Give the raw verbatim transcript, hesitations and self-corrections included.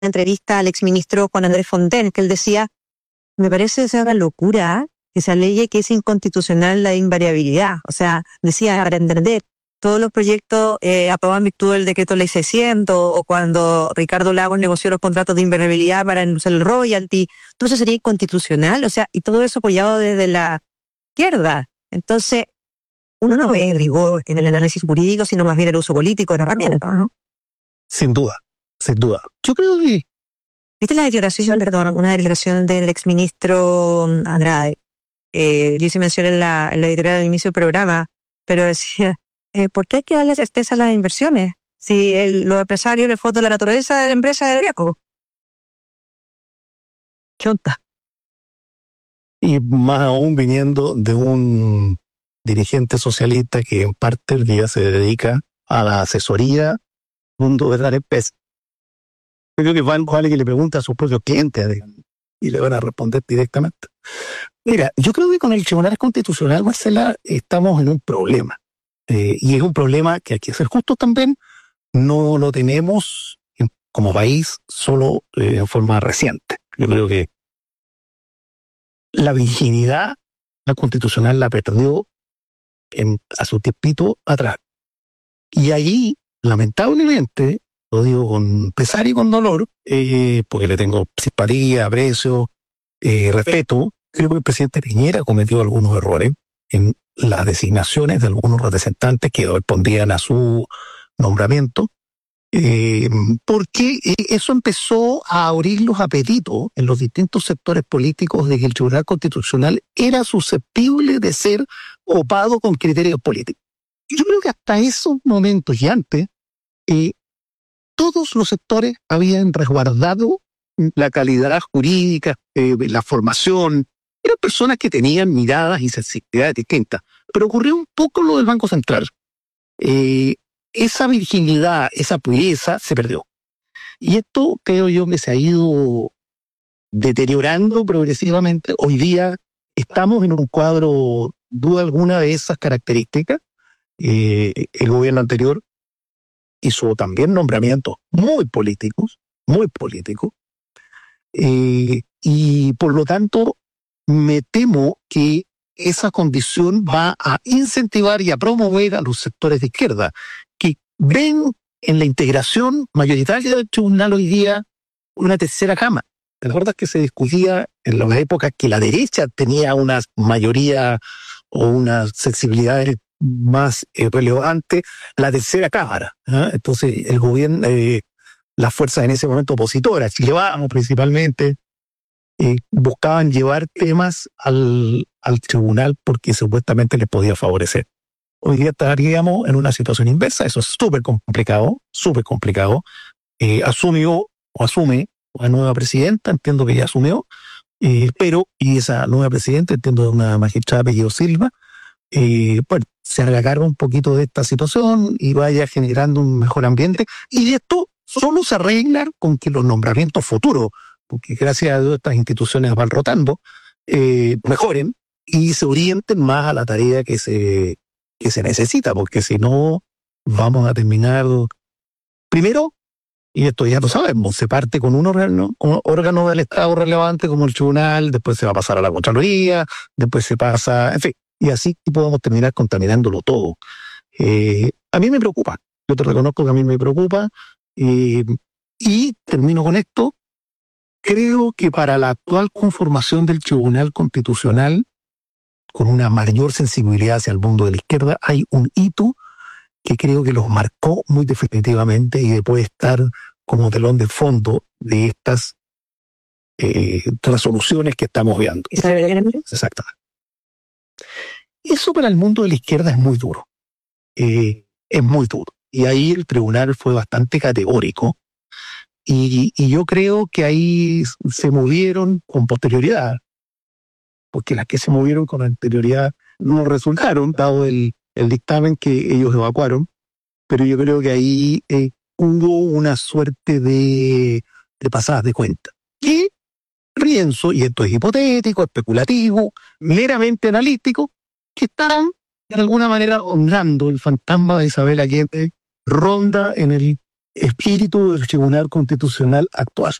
entrevista al exministro Juan Andrés Fontaine, que él decía, me parece esa una locura que se alegue que es inconstitucional la invariabilidad. O sea, decía, para entender, todos los proyectos eh, aprobados en virtud del decreto ley seiscientos, o cuando Ricardo Lagos negoció los contratos de invariabilidad para anunciar el royalty, todo eso sería inconstitucional, o sea, y todo eso apoyado desde la izquierda. Entonces, uno no ve rigor en el análisis jurídico, sino más bien el uso político de la herramienta, ¿no? Sin duda, sin duda. Yo creo que... ¿Viste la declaración, perdón, una declaración del exministro Andrade? Eh, yo hice mención en la, en la editorial del inicio del programa, pero decía, eh, ¿por qué hay que darle certeza a las inversiones? Si el, los empresarios le foto la naturaleza de la empresa del riesgo. ¿Qué onda? Y más aún viniendo de un dirigente socialista que en parte del día se dedica a la asesoría mundo de la empresa. Yo creo que van a que le pregunta a sus propios clientes y le van a responder directamente. Mira, yo creo que con el Tribunal Constitucional, Marcela, estamos en un problema. Eh, y es un problema que hay que ser justos también. No lo tenemos en, como país solo eh, en forma reciente. Yo creo que la virginidad la constitucional la perdió en, a su tiempito atrás. Y ahí, lamentablemente, lo digo con pesar y con dolor, eh, porque le tengo simpatía, aprecio, eh, respeto, creo que el presidente Piñera cometió algunos errores en las designaciones de algunos representantes que respondían a su nombramiento, eh, porque eso empezó a abrir los apetitos en los distintos sectores políticos de que el Tribunal Constitucional era susceptible de ser opado con criterios políticos. Y yo creo que hasta esos momentos y antes, eh, todos los sectores habían resguardado la calidad jurídica, eh, la formación. Eran personas que tenían miradas y sensibilidades distintas. Pero ocurrió un poco lo del Banco Central. Eh, esa virginidad, esa pureza se perdió. Y esto creo yo que se ha ido deteriorando progresivamente. Hoy día estamos en un cuadro, duda alguna, de esas características. Eh, el gobierno anterior hizo también nombramientos muy políticos, muy políticos. Eh, y por lo tanto, me temo que esa condición va a incentivar y a promover a los sectores de izquierda que ven en la integración mayoritaria del tribunal hoy día una tercera cama. ¿Te acuerdas que se discutía en las épocas que la derecha tenía una mayoría o unas sensibilidades más eh, relevantes? La tercera cámara, ¿eh? Entonces el gobierno, eh, las fuerzas en ese momento opositoras, Chile Vamos principalmente, Eh, buscaban llevar temas al, al tribunal porque supuestamente les podía favorecer. Hoy día estaríamos en una situación inversa, eso es súper complicado, súper complicado. Eh, asumió o asume una nueva presidenta, entiendo que ya asumió, eh, pero, y esa nueva presidenta, entiendo de una magistrada apellido Silva, eh, bueno, se haga cargo un poquito de esta situación y vaya generando un mejor ambiente. Y esto solo se arregla con que los nombramientos futuros, porque gracias a Dios estas instituciones van rotando, eh, mejoren y se orienten más a la tarea que se, que se necesita, porque si no vamos a terminar, primero, y esto ya lo sabemos, se parte con un órgano, un órgano del Estado relevante como el tribunal, después se va a pasar a la Contraloría, después se pasa, en fin, y así podemos terminar contaminándolo todo. Eh, a mí me preocupa, yo te reconozco que a mí me preocupa, eh, y termino con esto. Creo que para la actual conformación del Tribunal Constitucional, con una mayor sensibilidad hacia el mundo de la izquierda, hay un hito que creo que los marcó muy definitivamente y puede estar como telón de fondo de estas eh, resoluciones que estamos viendo. Exactamente. Eso para el mundo de la izquierda es muy duro. Eh, es muy duro. Y ahí el tribunal fue bastante categórico. Y, y yo creo que ahí se movieron con posterioridad, porque las que se movieron con anterioridad no resultaron, dado el, el dictamen que ellos evacuaron, pero yo creo que ahí eh, hubo una suerte de, de pasadas de cuenta. Y pienso, y esto es hipotético, especulativo, meramente analítico, que están de alguna manera honrando el fantasma de Isabel Allende, ronda en el espíritu del Tribunal Constitucional actual.